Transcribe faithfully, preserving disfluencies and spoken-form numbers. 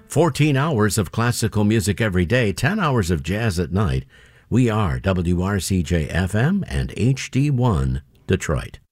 fourteen hours of classical music every day, ten hours of jazz at night. We are W R C J F M and H D one Detroit.